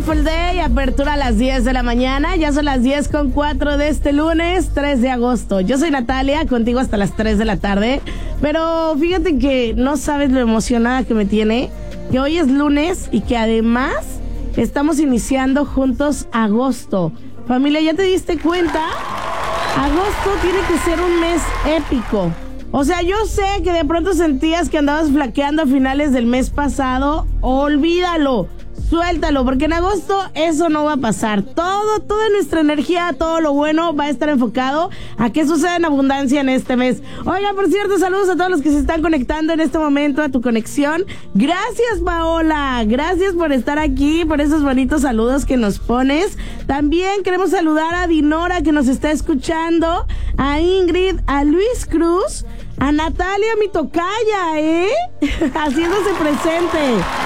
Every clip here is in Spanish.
Beautiful Day, apertura a las 10 de la mañana. Ya son las 10:04 de este lunes, 3 de agosto. Yo soy Natalia, contigo hasta las 3 de la tarde. Pero fíjate que no sabes lo emocionada que me tiene, que hoy es lunes y que además estamos iniciando juntos agosto. Familia, ¿ya te diste cuenta? Agosto tiene que ser un mes épico. O sea, yo sé que de pronto sentías que andabas flaqueando a finales del mes pasado. Olvídalo, suéltalo, porque en agosto eso no va a pasar. Toda nuestra energía, todo lo bueno va a estar enfocado a que suceda en abundancia en este mes. Oiga, por cierto, saludos a todos los que se están conectando en este momento a tu conexión. Gracias, Paola, gracias por estar aquí, por esos bonitos saludos que nos pones. También queremos saludar a Dinora, que nos está escuchando, a Ingrid, a Luis Cruz, a Natalia, mi tocaya, haciéndose presente.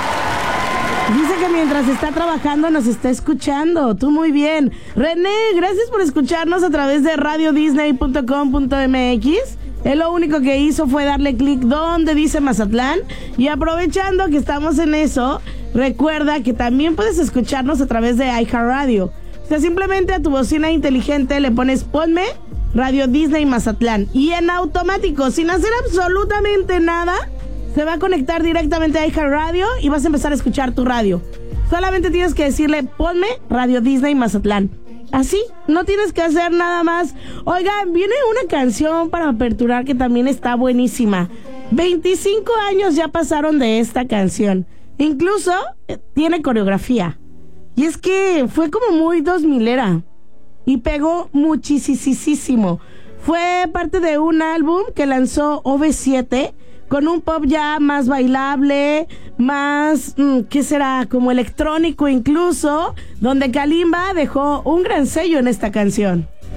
Dice que mientras está trabajando nos está escuchando. Tú muy bien. René, gracias por escucharnos a través de radiodisney.com.mx. Él lo único que hizo fue darle clic donde dice Mazatlán. Y aprovechando que estamos en eso, recuerda que también puedes escucharnos a través de iHeartRadio. O sea, simplemente a tu bocina inteligente le pones ponme Radio Disney Mazatlán. Y en automático, sin hacer absolutamente nada, se va a conectar directamente a iHeartRadio y vas a empezar a escuchar tu radio. Solamente tienes que decirle, ponme Radio Disney Mazatlán. Así, no tienes que hacer nada más. Oigan, viene una canción para aperturar que también está buenísima. 25 años ya pasaron de esta canción. Incluso tiene coreografía. Y es que fue como muy 2000era. Y pegó muchísimo. Fue parte de un álbum que lanzó OV7, con un pop ya más bailable, más, ¿qué será? Como electrónico incluso, donde Kalimba dejó un gran sello en esta canción.